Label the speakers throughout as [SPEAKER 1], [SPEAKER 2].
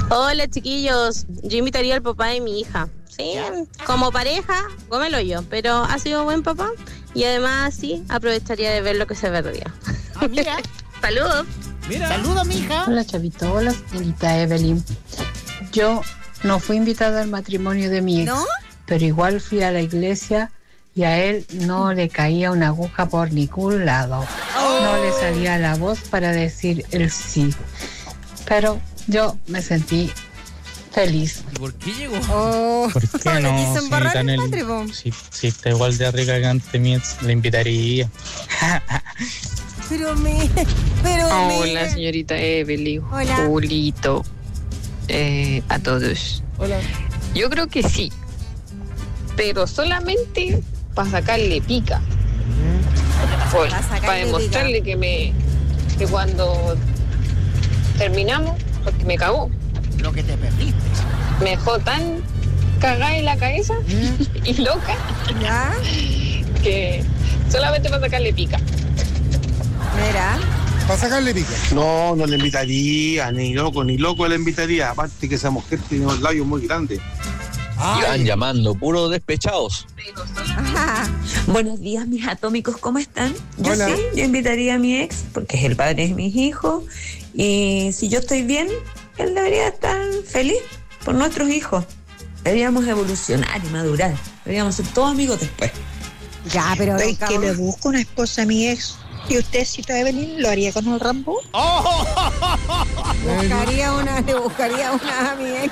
[SPEAKER 1] Hola chiquillos, yo invitaría al papá de mi hija. Sí, como pareja, cómelo yo, pero ha sido buen papá y además sí, aprovecharía de ver lo que se perdió.
[SPEAKER 2] Ah, mira.
[SPEAKER 1] Saludos.
[SPEAKER 2] Mira. Saludos, mija.
[SPEAKER 3] Hola, Chavito. Hola, señorita Evelyn. Yo no fui invitada al matrimonio de mi ex,
[SPEAKER 4] ¿No?
[SPEAKER 3] pero igual fui a la iglesia y a él no le caía una aguja por ningún lado. No le salía la voz para decir el sí. Pero yo me sentí feliz.
[SPEAKER 5] ¿Y por qué llegó?
[SPEAKER 6] ¿Por qué
[SPEAKER 4] le
[SPEAKER 6] no,
[SPEAKER 4] quiso embarrar
[SPEAKER 6] señorita
[SPEAKER 4] el
[SPEAKER 6] Nelly?
[SPEAKER 4] padre, po.
[SPEAKER 6] Si está igual de rica que antes mi ex, le invitaría.
[SPEAKER 7] Hola, señorita Evelyn.
[SPEAKER 4] Hola.
[SPEAKER 7] Julito. A todos.
[SPEAKER 2] Hola.
[SPEAKER 7] Yo creo que sí. Pero solamente para sacarle pica. Pues,
[SPEAKER 4] Pa' sacarle
[SPEAKER 7] para demostrarle que cuando terminamos, porque me cagó.
[SPEAKER 2] Lo que te perdiste.
[SPEAKER 7] Me dejó tan cagada en la cabeza y loca
[SPEAKER 4] ¿Ya?
[SPEAKER 7] que solamente para sacarle pica.
[SPEAKER 4] Mira.
[SPEAKER 8] Para sacarle pica.
[SPEAKER 9] No, no le invitaría, ni loco le invitaría. Aparte que esa mujer tiene los labios muy grandes.
[SPEAKER 10] Iban llamando, puro despechados.
[SPEAKER 4] Ajá.
[SPEAKER 11] Buenos días, mis atómicos, ¿cómo están? Yo
[SPEAKER 8] Hola.
[SPEAKER 11] sí, yo invitaría a mi ex, porque es el padre de mis hijos, y si yo estoy bien, él debería estar feliz por nuestros hijos. Deberíamos evolucionar y madurar, deberíamos ser todos amigos después.
[SPEAKER 4] Ya, pero
[SPEAKER 12] Es que le busco una esposa a mi ex. ¿Y usted, cita Evelyn, lo haría con el Rambo?
[SPEAKER 4] le buscaría una a mi ex.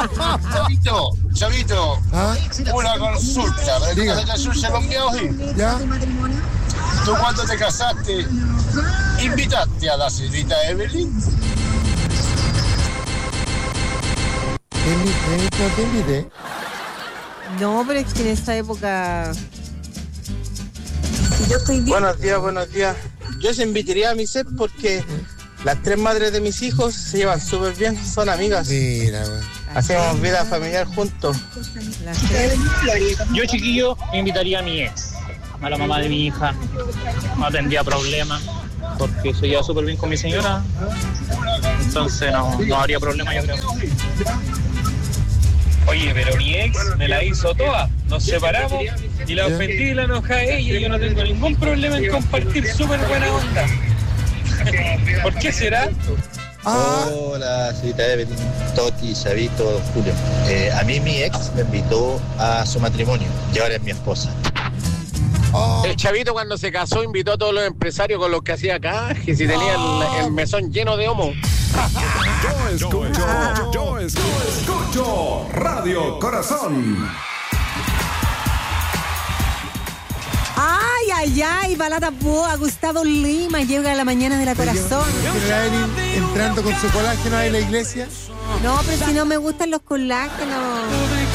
[SPEAKER 9] Chavito,
[SPEAKER 8] ¿Ah?
[SPEAKER 9] una consulta.
[SPEAKER 8] Diga. ¿Ya?
[SPEAKER 9] ¿Tú cuando te casaste, invitaste a la señorita Evelyn?
[SPEAKER 8] Te invité.
[SPEAKER 4] No, pero es que en esa época...
[SPEAKER 11] Si yo estoy bien,
[SPEAKER 13] Buenos días. Yo se invitaría a mi set porque las tres madres de mis hijos se llevan súper bien, son amigas.
[SPEAKER 8] Mira, güey.
[SPEAKER 13] Hacemos vida familiar juntos.
[SPEAKER 6] Yo, chiquillo, invitaría a mi ex, a la mamá de mi hija. No tendría problema, porque se lleva súper bien con mi señora. Entonces no habría problema, yo creo.
[SPEAKER 10] Oye, pero mi ex me la hizo toda. Nos separamos y la ofendí y la enojé a ella y yo no tengo ningún problema en compartir súper buena onda. ¿Por qué será?
[SPEAKER 14] Hola, señorita Evelyn, Toti, Chavito, Julio. A mí mi ex me invitó a su matrimonio y ahora es mi esposa.
[SPEAKER 13] El chavito cuando se casó invitó a todos los empresarios con los que hacía cajes y tenía el mesón lleno de homo.
[SPEAKER 15] Yo escucho Radio Corazón.
[SPEAKER 4] Ay, Balata Boa, Gustavo Lima, llega a la mañana de la corazón.
[SPEAKER 8] La Evelyn entrando con su colágeno ahí en la iglesia.
[SPEAKER 4] No, pero si no me gustan los colágenos.